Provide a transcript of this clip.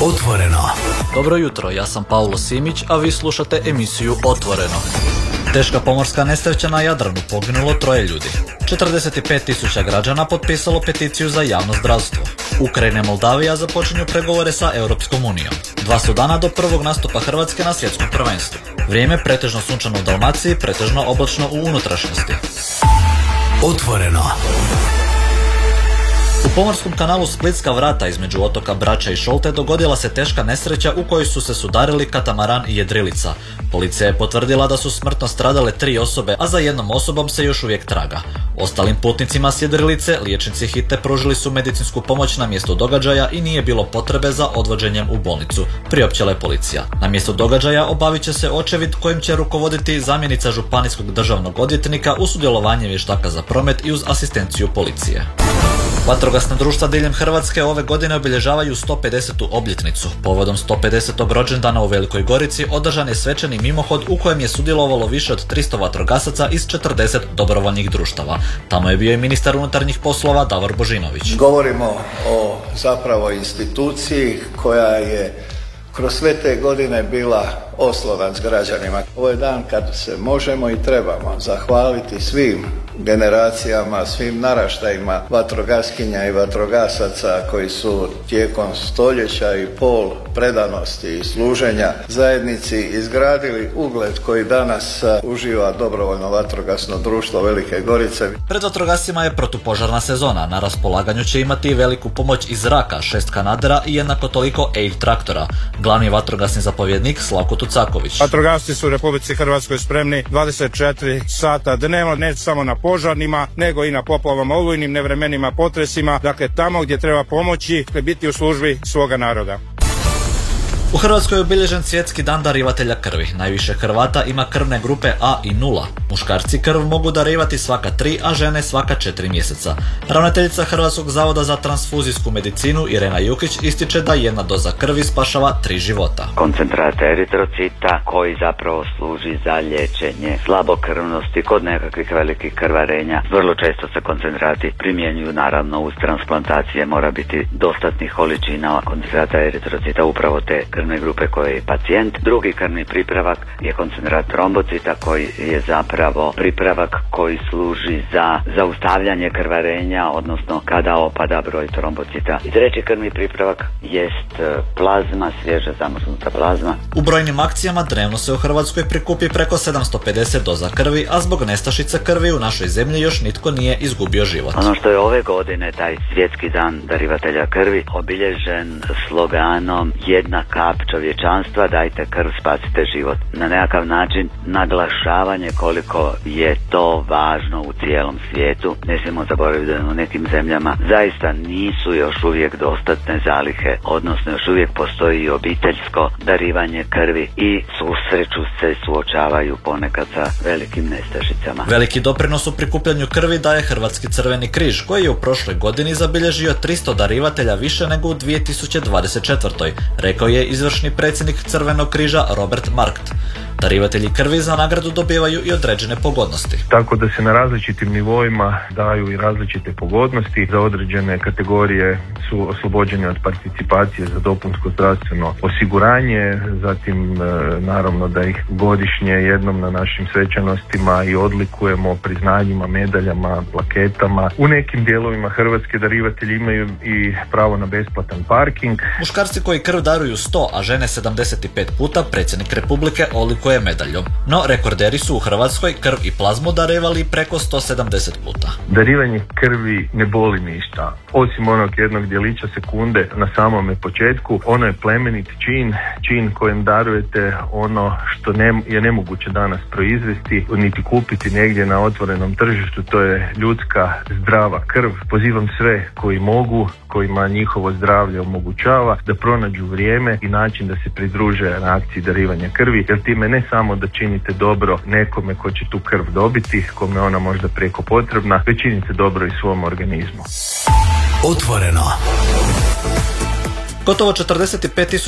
Otvoreno. Dobro jutro, ja sam Paulo Simić, a vi slušate emisiju Otvoreno. Teška pomorska nesreća na Jadranu, poginulo 3 ljudi. 45.000 građana potpisalo peticiju za javno zdravstvo. Ukrajina i Moldavija započinju pregovore sa Europskom unijom. 2 su dana do prvog nastupa Hrvatske na svjetskom prvenstvu. Vrijeme pretežno sunčano u Dalmaciji, pretežno oblačno u unutrašnjosti. Otvoreno. U pomorskom kanalu Splitska vrata između otoka Brača i Šolte dogodila se teška nesreća u kojoj su se sudarili katamaran i jedrilica. Policija je potvrdila da su smrtno stradale 3 osobe, a za jednom osobom se još uvijek traga. Ostalim putnicima s jedrilice liječnici hitne pružili su medicinsku pomoć na mjestu događaja i nije bilo potrebe za odvođenjem u bolnicu, priopćila je policija. Na mjestu događaja obavit će se očevid kojim će rukovoditi zamjenica županijskog državnog odvjetnika uz sudjelovanje vještaka za promet i uz asistenciju policije. Vatrogasna društva diljem Hrvatske ove godine obilježavaju 150. obljetnicu. Povodom 150. rođendana u Velikoj Gorici održan je svečani mimohod u kojem je sudjelovalo više od 300 vatrogasaca iz 40 dobrovoljnih društava. Tamo je bio i ministar unutarnjih poslova Davor Božinović. Govorimo o zapravo instituciji koja je kroz sve te godine bila oslonac građanima. Ovo je dan kad se možemo i trebamo zahvaliti svim generacijama, svim naraštajima vatrogaskinja i vatrogasaca koji su tijekom stoljeća i pol predanosti i služenja zajednici izgradili ugled koji danas uživa dobrovoljno vatrogasno društvo Velike Gorice. Pred vatrogascima je protupožarna sezona. Na raspolaganju će imati veliku pomoć iz zraka, 6 kanadera i jednako toliko EIR traktora. Glavni vatrogasni zapovjednik Slavko Tucaković. Vatrogasci su u Republici Hrvatskoj spremni 24 sata dnevno, ne samo na požarnima, nego i na poplavama, olujnim nevremenima, potresima, dakle tamo gdje treba pomoći, biti u službi svoga naroda. U Hrvatskoj je obilježen svjetski dan darivatelja krvi. Najviše Hrvata ima krvne grupe A i 0. Muškarci krv mogu darivati svaka 3, a žene svaka 4 mjeseca. Ravnateljica Hrvatskog zavoda za transfuzijsku medicinu Irena Jukić ističe da jedna doza krvi spašava 3 života. Koncentrat eritrocita koji zapravo služi za liječenje slabokrvnosti kod nekakvih velikih krvarenja. Vrlo često se koncentrati primjenjuju naravno uz transplantacije, mora biti dostatnih količina koncentrata eritrocita upravo te krvne grupe koje je pacijent. Drugi krvni pripravak je koncentrat trombocita koji je zapravo pripravak koji služi za zaustavljanje krvarenja, odnosno kada opada broj trombocita. I treći krvni pripravak jest plazma, svježa zamrznuta plazma. U brojnim akcijama dnevno se u Hrvatskoj prikupi preko 750 doza krvi, a zbog nestašice krvi u našoj zemlji još nitko nije izgubio život. Ono što je ove godine taj svjetski dan darivatelja krvi obilježen sloganom jedna kap čovječanstva, dajte krv, spasite život. Na nekakav način naglašavanje koliko je to važno u cijelom svijetu. Ne smijemo zaboraviti da u nekim zemljama zaista nisu još uvijek dostatne zalihe, odnosno još uvijek postoji i obiteljsko darivanje krvi i suočavaju ponekad sa velikim nestašicama. Veliki doprinos u prikupljanju krvi daje Hrvatski crveni križ, koji je u prošloj godini zabilježio 300 darivatelja više nego u 2024. Rekao je izvršni predsjednik Crvenog križa Robert Markt. Darivatelji krvi za nagradu dobivaju i određene pogodnosti. Tako da se na različitim nivoima daju i različite pogodnosti. Za određene kategorije su oslobođene od participacije za dopunsko zdravstveno osiguranje, zatim naravno da ih godišnje jednom na našim svečanostima i odlikujemo priznanjima, medaljama, plaketama. U nekim dijelovima Hrvatske darivatelji imaju i pravo na besplatan parking. Muškarci koji krv daruju 100, a žene 75 puta, predsjednik Republike odlikuje medaljom. No, rekorderi su u Hrvatskoj krv i plazmu darivali preko 170 puta. Darivanje krvi ne boli ništa. Osim onog jednog djelića sekunde na samome početku, ono je plemenit čin kojem darujete ono što je nemoguće danas proizvesti, niti kupiti negdje na otvorenom tržištu, to je ljudska zdrava krv. Pozivam sve koji mogu, kojima njihovo zdravlje omogućava, da pronađu vrijeme i način da se pridruže na akciji darivanja krvi, jer time ne samo da činite dobro nekome ko će tu krv dobiti, kome ona možda prijeko potrebna, već činite dobro i svom organizmu. Otvoreno. Gotovo 45.000